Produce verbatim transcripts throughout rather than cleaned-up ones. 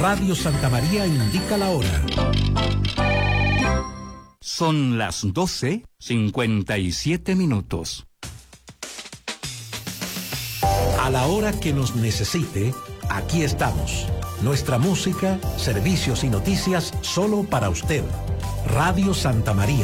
Radio Santa María indica la hora. Son las doce cincuenta y siete minutos. A la hora que nos necesite, aquí estamos. Nuestra música, servicios y noticias solo para usted. Radio Santa María.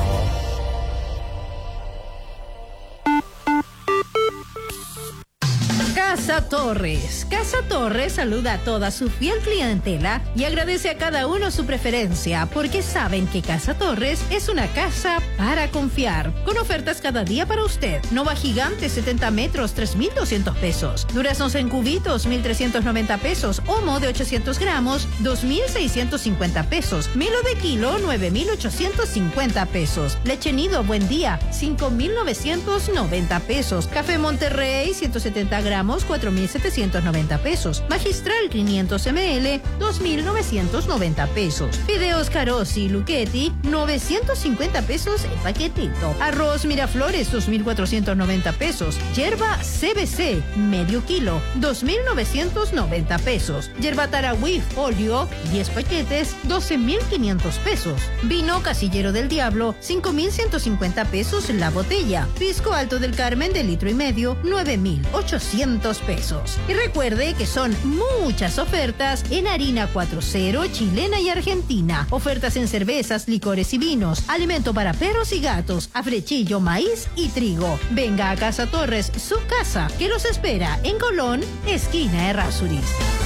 Casa Torres. Casa Torres saluda a toda su fiel clientela y agradece a cada uno su preferencia, porque saben que Casa Torres es una casa para confiar. Con ofertas cada día para usted. Nova Gigante setenta metros, tres mil doscientos pesos. Duraznos en cubitos, mil trescientos noventa pesos. Homo de ochocientos gramos, dos mil seiscientos cincuenta pesos. Milo de kilo, nueve mil ochocientos cincuenta pesos. Leche Nido Buen Día, cinco mil novecientos noventa pesos. Café Monterrey, ciento setenta gramos, cuatro mil setecientos noventa pesos. Magistral quinientos mililitros, dos mil novecientos noventa pesos. Fideos Carosi Luchetti, novecientos cincuenta pesos el paquetito. Arroz Miraflores, dos mil cuatrocientos noventa pesos. Yerba C B C, medio kilo, dos mil novecientos noventa pesos. Yerba Tarahui Folio, diez paquetes, doce mil quinientos pesos. Vino Casillero del Diablo, cinco mil ciento cincuenta pesos la botella. Pisco Alto del Carmen de litro y medio, nueve mil ochocientos pesos. Y recuerde que son muchas ofertas en harina cuatro cero chilena y argentina. Ofertas en cervezas, licores y vinos. Alimento para perros y gatos. Afrechillo, maíz y trigo. Venga a Casa Torres, su casa, que los espera en Colón, esquina Errázuriz.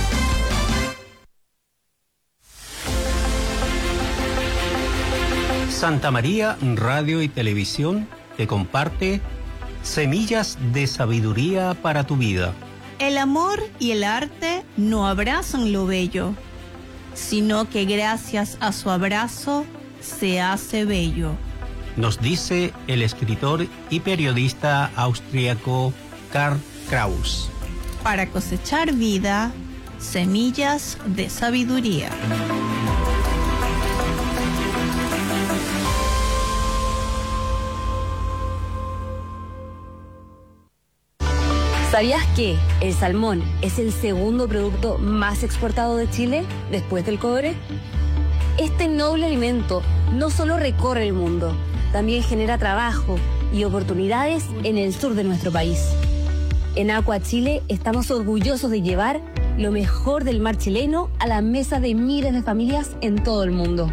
Santa María Radio y Televisión te comparte Semillas de Sabiduría para tu Vida. El amor y el arte no abrazan lo bello, sino que gracias a su abrazo se hace bello. Nos dice el escritor y periodista austríaco Karl Kraus. Para cosechar vida, semillas de sabiduría. ¿Sabías que el salmón es el segundo producto más exportado de Chile después del cobre? Este noble alimento no solo recorre el mundo, también genera trabajo y oportunidades en el sur de nuestro país. En Aqua Chile estamos orgullosos de llevar lo mejor del mar chileno a la mesa de miles de familias en todo el mundo.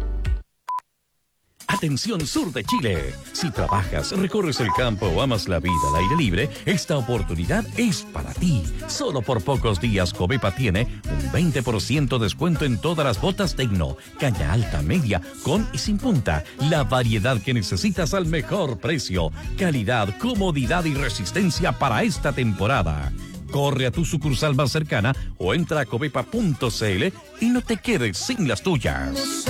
Atención sur de Chile. Si trabajas, recorres el campo o amas la vida al aire libre, esta oportunidad es para ti. Solo por pocos días Covepa tiene un veinte por ciento descuento en todas las botas Tecno, caña alta, media, con y sin punta. La variedad que necesitas al mejor precio. Calidad, comodidad y resistencia para esta temporada. Corre a tu sucursal más cercana o entra a covepa punto cl y no te quedes sin las tuyas.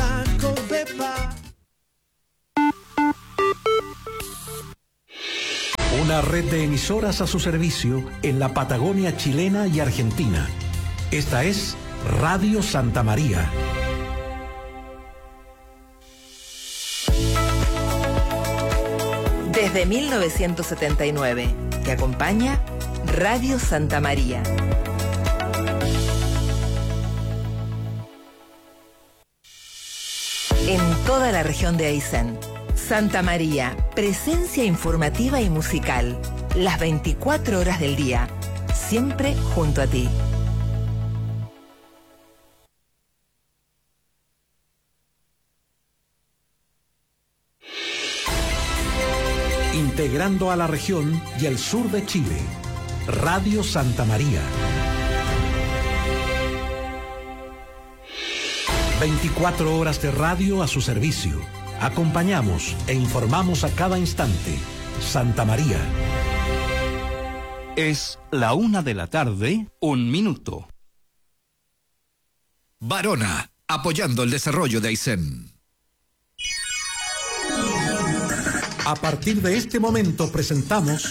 Una red de emisoras a su servicio en la Patagonia chilena y argentina. Esta es Radio Santa María. Desde mil novecientos setenta y nueve, te acompaña Radio Santa María. En toda la región de Aysén, Santa María, presencia informativa y musical, las veinticuatro horas del día, siempre junto a ti. Integrando a la región y el sur de Chile, Radio Santa María. veinticuatro horas de radio a su servicio. Acompañamos e informamos a cada instante. Santa María. Es la una de la tarde, un minuto. Barona, apoyando el desarrollo de Aysén. A partir de este momento presentamos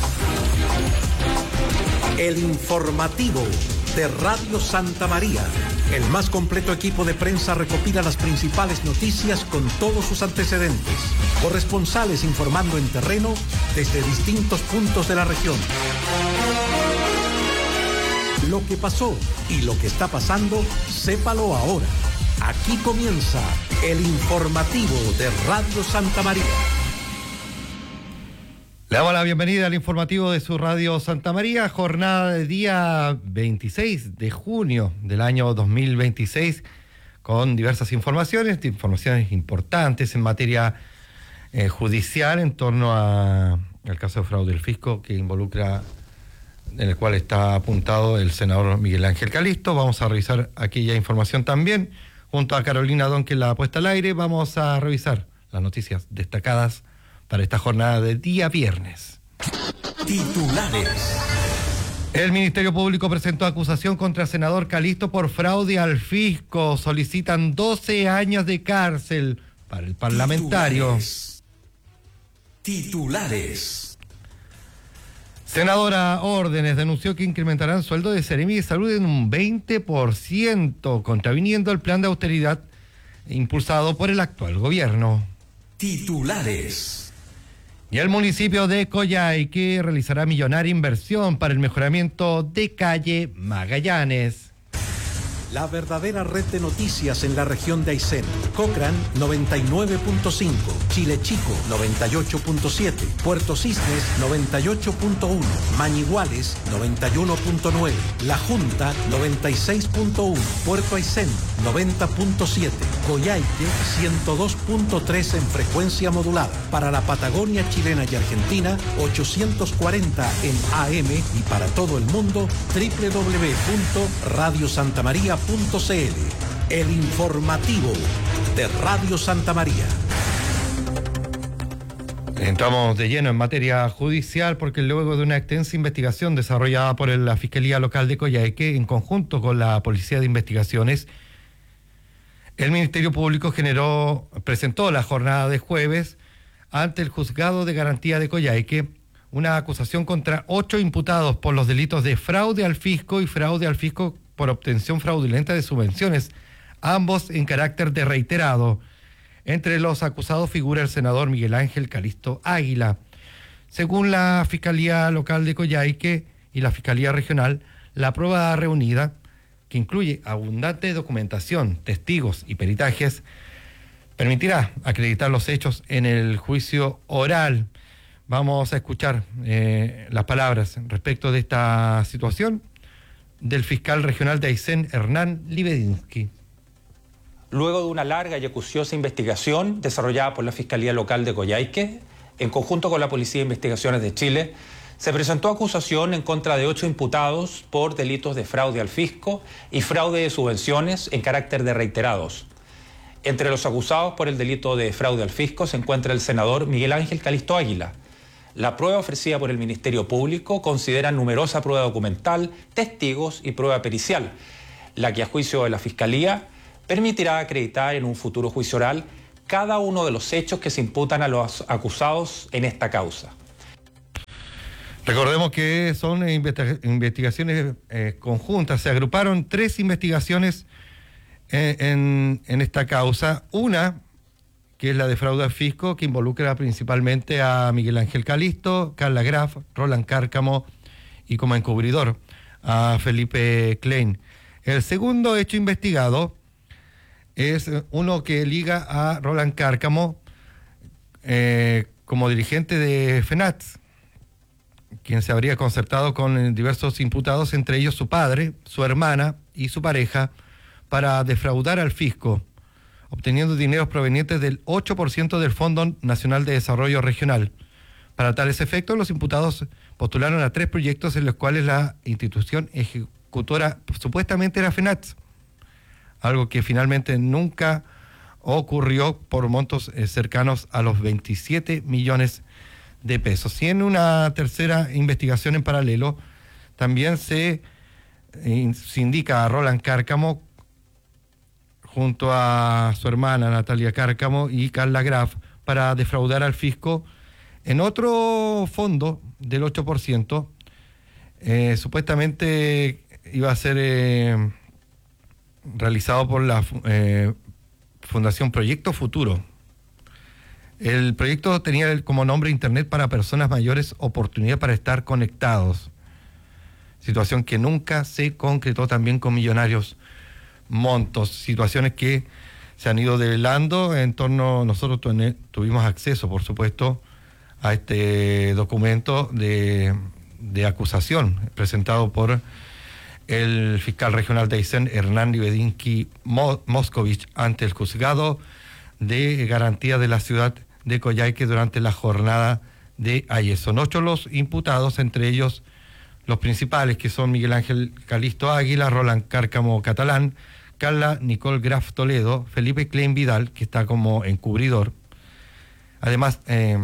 el informativo de Radio Santa María. El más completo equipo de prensa recopila las principales noticias con todos sus antecedentes. Corresponsales informando en terreno desde distintos puntos de la región. Lo que pasó y lo que está pasando, sépalo ahora. Aquí comienza el informativo de Radio Santa María. Le damos la bienvenida al informativo de su Radio Santa María, jornada de día veintiséis de junio del año dos mil veintiséis, con diversas informaciones, informaciones importantes en materia eh, judicial en torno a, al caso de fraude del fisco que involucra, en el cual está apuntado el senador Miguel Ángel Calisto. Vamos a revisar aquella información también. Junto a Carolina Donque, la puesta al aire, vamos a revisar las noticias destacadas para esta jornada de día viernes. Titulares. El Ministerio Público presentó acusación contra el senador Calisto por fraude al fisco. Solicitan doce años de cárcel para el parlamentario. Titulares. Titulares. Senadora Órdenes denunció que incrementarán sueldo de Seremi de Salud en un veinte por ciento, contraviniendo el plan de austeridad impulsado por el actual gobierno. Titulares. Y el municipio de Coyhaique realizará millonaria inversión para el mejoramiento de calle Magallanes. La verdadera red de noticias en la región de Aysén. Cochrane noventa y nueve punto cinco, Chile Chico noventa y ocho punto siete, Puerto Cisnes noventa y ocho punto uno, Mañiguales noventa y uno punto nueve, La Junta noventa y seis punto uno, Puerto Aysén noventa punto siete, Coyhaique ciento dos punto tres en frecuencia modulada. Para la Patagonia chilena y Argentina ochocientos cuarenta en A M y para todo el mundo doble u doble u doble u punto radio santa maría punto c l. El informativo de Radio Santa María. Entramos de lleno en materia judicial porque luego de una extensa investigación desarrollada por la Fiscalía Local de Coyhaique en conjunto con la Policía de Investigaciones, el Ministerio Público generó, presentó la jornada de jueves ante el Juzgado de Garantía de Coyhaique una acusación contra ocho imputados por los delitos de fraude al fisco y fraude al fisco por obtención fraudulenta de subvenciones, ambos en carácter de reiterado. Entre los acusados figura el senador Miguel Ángel Calisto Águila. Según la Fiscalía Local de Coyhaique y la Fiscalía Regional, la prueba reunida, que incluye abundante documentación, testigos y peritajes, permitirá acreditar los hechos en el juicio oral. Vamos a escuchar eh, las palabras respecto de esta situación del fiscal regional de Aysén, Hernán Libedinsky. Luego de una larga y acuciosa investigación desarrollada por la Fiscalía Local de Coyhaique, en conjunto con la Policía de Investigaciones de Chile, se presentó acusación en contra de ocho imputados por delitos de fraude al fisco y fraude de subvenciones en carácter de reiterados. Entre los acusados por el delito de fraude al fisco se encuentra el senador Miguel Ángel Calisto Águila. La prueba ofrecida por el Ministerio Público considera numerosa prueba documental, testigos y prueba pericial, la que a juicio de la Fiscalía permitirá acreditar en un futuro juicio oral cada uno de los hechos que se imputan a los acusados en esta causa. Recordemos que son investi- investigaciones eh, conjuntas, se agruparon tres investigaciones en, en, en esta causa, una que es la de fraude al fisco, que involucra principalmente a Miguel Ángel Calisto, Carla Graf, Roland Cárcamo y como encubridor a Felipe Klein. El segundo hecho investigado es uno que liga a Roland Cárcamo eh, como dirigente de FENATS, quien se habría concertado con diversos imputados, entre ellos su padre, su hermana y su pareja, para defraudar al fisco, obteniendo dineros provenientes del ocho por ciento del Fondo Nacional de Desarrollo Regional. Para tales efectos, los imputados postularon a tres proyectos en los cuales la institución ejecutora supuestamente era FENATS, algo que finalmente nunca ocurrió por montos eh, cercanos a los veintisiete millones de pesos. Y en una tercera investigación en paralelo, también se, eh, se indica a Roland Cárcamo junto a su hermana Natalia Cárcamo y Carla Graf para defraudar al fisco en otro fondo del ocho por ciento. Eh, supuestamente iba a ser eh, realizado por la eh, Fundación Proyecto Futuro. El proyecto tenía como nombre Internet para personas mayores, oportunidad para estar conectados. situación que nunca se concretó también con millonarios montos, situaciones que se han ido develando en torno, nosotros tuvimos acceso, por supuesto, a este documento de, de acusación presentado por el fiscal regional de Aysén, Hernán Libedinsky Moscovich, ante el juzgado de garantía de la ciudad de Coyhaique durante la jornada de ayer. Son ocho los imputados, entre ellos los principales, que son Miguel Ángel Calisto Águila, Roland Cárcamo Catalán, Carla Nicole Graf Toledo, Felipe Klein Vidal, que está como encubridor. Además, eh,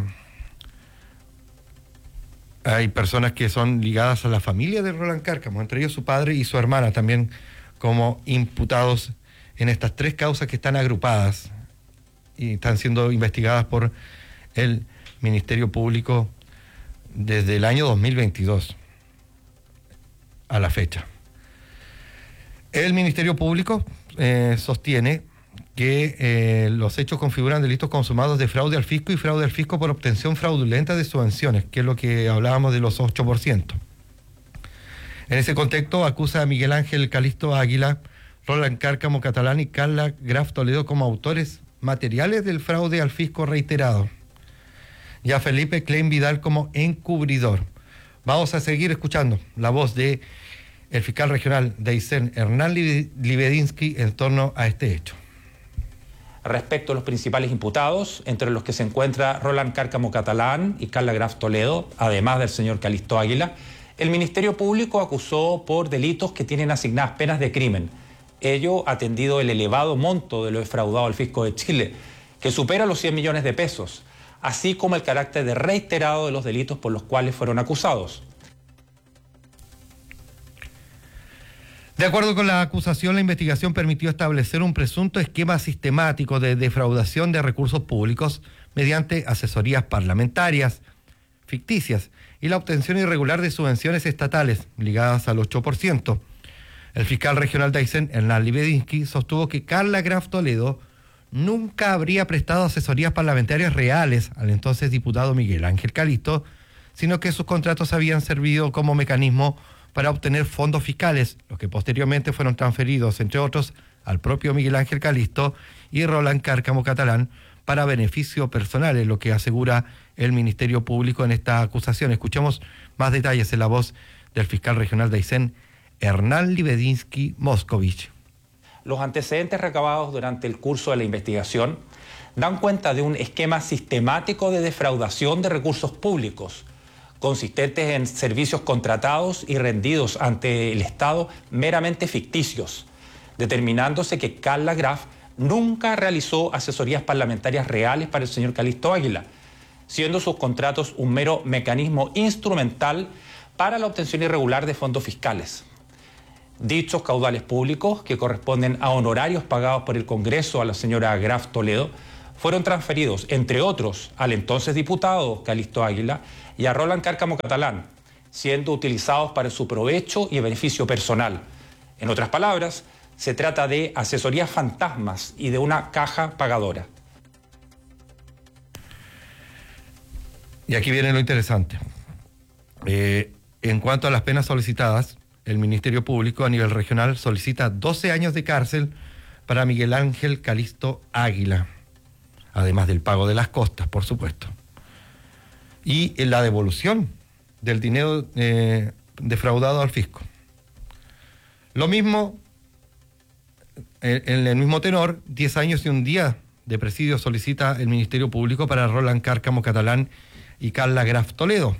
hay personas que son ligadas a la familia de Roland Cárcamo, entre ellos su padre y su hermana, también como imputados en estas tres causas que están agrupadas y están siendo investigadas por el Ministerio Público desde el año dos mil veintidós a la fecha. El Ministerio Público eh, sostiene que eh, los hechos configuran delitos consumados de fraude al fisco y fraude al fisco por obtención fraudulenta de subvenciones, que es lo que hablábamos de los ocho por ciento. En ese contexto acusa a Miguel Ángel Calisto Águila, Roland Cárcamo Catalán y Carla Graf Toledo como autores materiales del fraude al fisco reiterado, y a Felipe Klein Vidal como encubridor. Vamos a seguir escuchando la voz de el fiscal regional de Aysén, Hernán Libedinsky, en torno a este hecho. Respecto a los principales imputados, entre los que se encuentra Roland Cárcamo Catalán y Carla Graf Toledo, además del señor Calisto Águila, el Ministerio Público acusó por delitos que tienen asignadas penas de crimen. Ello atendido el elevado monto de lo defraudado al fisco de Chile, que supera los cien millones de pesos, así como el carácter de reiterado de los delitos por los cuales fueron acusados. De acuerdo con la acusación, la investigación permitió establecer un presunto esquema sistemático de defraudación de recursos públicos mediante asesorías parlamentarias ficticias y la obtención irregular de subvenciones estatales ligadas al ocho por ciento. El fiscal regional de Aysén, Hernán Libedinsky, sostuvo que Carla Graf Toledo nunca habría prestado asesorías parlamentarias reales al entonces diputado Miguel Ángel Calisto, sino que sus contratos habían servido como mecanismo para obtener fondos fiscales, los que posteriormente fueron transferidos, entre otros, al propio Miguel Ángel Calisto y Roland Cárcamo Catalán para beneficio personal, es lo que asegura el Ministerio Público en esta acusación. Escuchemos más detalles en la voz del fiscal regional de Aysén, Hernán Libedinsky Moscovich. Los antecedentes recabados durante el curso de la investigación dan cuenta de un esquema sistemático de defraudación de recursos públicos, consistentes en servicios contratados y rendidos ante el Estado meramente ficticios, determinándose que Carla Graf nunca realizó asesorías parlamentarias reales para el señor Calisto Águila, siendo sus contratos un mero mecanismo instrumental para la obtención irregular de fondos fiscales. Dichos caudales públicos, que corresponden a honorarios pagados por el Congreso a la señora Graf Toledo, fueron transferidos, entre otros, al entonces diputado Calisto Águila y a Roland Cárcamo Catalán, siendo utilizados para su provecho y beneficio personal. En otras palabras, se trata de asesorías fantasmas y de una caja pagadora. Y aquí viene lo interesante. Eh, en cuanto a las penas solicitadas, el Ministerio Público a nivel regional solicita doce años de cárcel para Miguel Ángel Calisto Águila, además del pago de las costas, por supuesto, y en la devolución del dinero eh, defraudado al fisco. Lo mismo, en el mismo tenor, diez años y un día de presidio solicita el Ministerio Público para Roland Cárcamo Catalán y Carla Graf Toledo.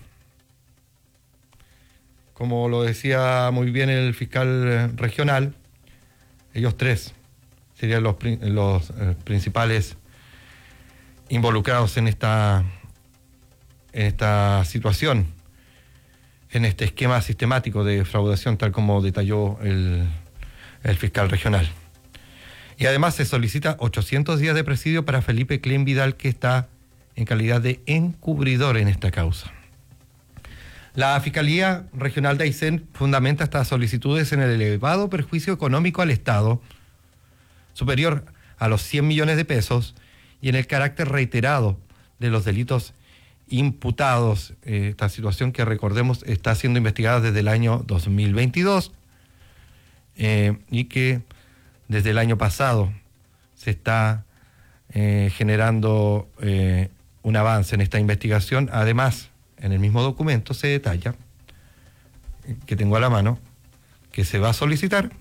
Como lo decía muy bien el fiscal regional, ellos tres serían los, los eh, principales involucrados en esta, en esta situación, en este esquema sistemático de defraudación, tal como detalló el, el fiscal regional. Y además se solicita ochocientos días de presidio para Felipe Klein Vidal, que está en calidad de encubridor en esta causa. La Fiscalía Regional de Aysén fundamenta estas solicitudes en el elevado perjuicio económico al Estado, superior a los cien millones de pesos, y en el carácter reiterado de los delitos imputados. Eh, esta situación que, recordemos, está siendo investigada desde el año dos mil veintidós eh, y que desde el año pasado se está eh, generando eh, un avance en esta investigación. Además, en el mismo documento se detalla, que tengo a la mano, que se va a solicitar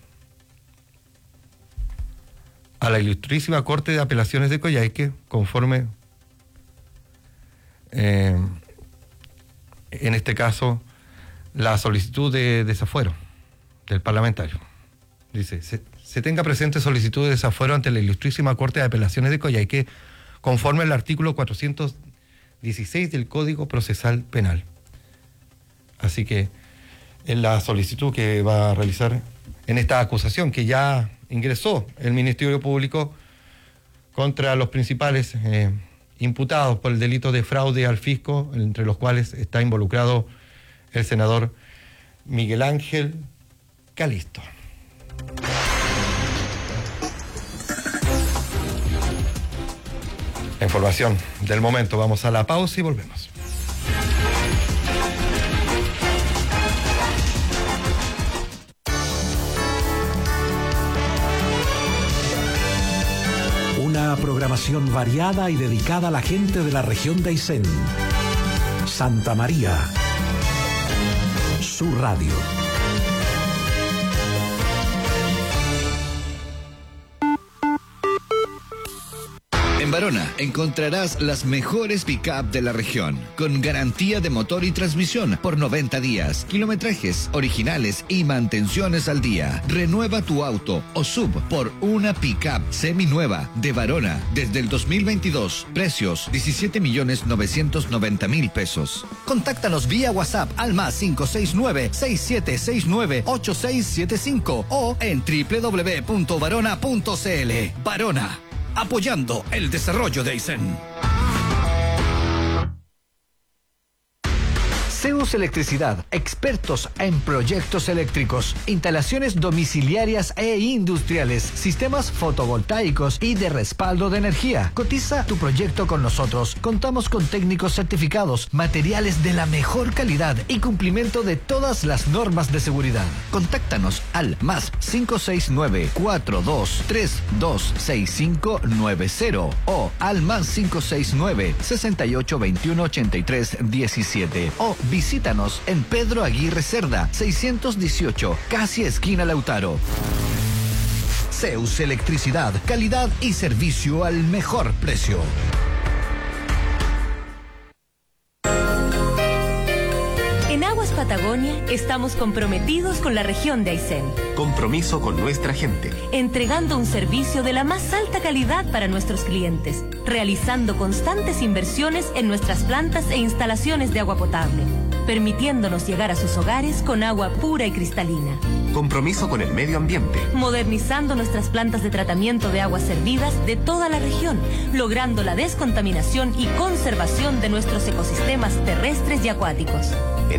a la Ilustrísima Corte de Apelaciones de Coyhaique, conforme, eh, en este caso, la solicitud de desafuero del parlamentario. Dice, se, se tenga presente solicitud de desafuero ante la Ilustrísima Corte de Apelaciones de Coyhaique, conforme al artículo cuatrocientos dieciséis del Código Procesal Penal. Así que, en la solicitud que va a realizar en esta acusación que ya ingresó el Ministerio Público contra los principales eh, imputados por el delito de fraude al fisco, entre los cuales está involucrado el senador Miguel Ángel Calisto. La información del momento. Vamos a la pausa y volvemos. Una programación variada y dedicada a la gente de la región de Aysén. Santa María. Su radio. En Barona encontrarás las mejores pick-up de la región, con garantía de motor y transmisión por noventa días, kilometrajes originales y mantenciones al día. Renueva tu auto o sub por una pick-up seminueva de Barona desde el dos mil veintidós. Precios diecisiete millones novecientos noventa mil pesos. Contáctanos vía WhatsApp al más cinco seis nueve, seis siete seis nueve, ocho seis siete cinco o en doble u doble u doble u punto barona punto c l. Barona, apoyando el desarrollo de Aysén. Zeus Electricidad, expertos en proyectos eléctricos, instalaciones domiciliarias e industriales, sistemas fotovoltaicos y de respaldo de energía. Cotiza tu proyecto con nosotros. Contamos con técnicos certificados, materiales de la mejor calidad y cumplimiento de todas las normas de seguridad. Contáctanos al más cinco seis nueve, cuatro dos tres dos seis cinco nueve cero o al más cinco seis nueve, sesenta y ocho veintiuno ochenta y tres diecisiete o visítanos en Pedro Aguirre Cerda, seiscientos dieciocho, casi esquina Lautaro. Zeus Electricidad, calidad y servicio al mejor precio. En Aguas Patagonia estamos comprometidos con la región de Aysén. Compromiso con nuestra gente. Entregando un servicio de la más alta calidad para nuestros clientes, realizando constantes inversiones en nuestras plantas e instalaciones de agua potable, permitiéndonos llegar a sus hogares con agua pura y cristalina. Compromiso con el medio ambiente. Modernizando nuestras plantas de tratamiento de aguas servidas de toda la región, logrando la descontaminación y conservación de nuestros ecosistemas terrestres y acuáticos.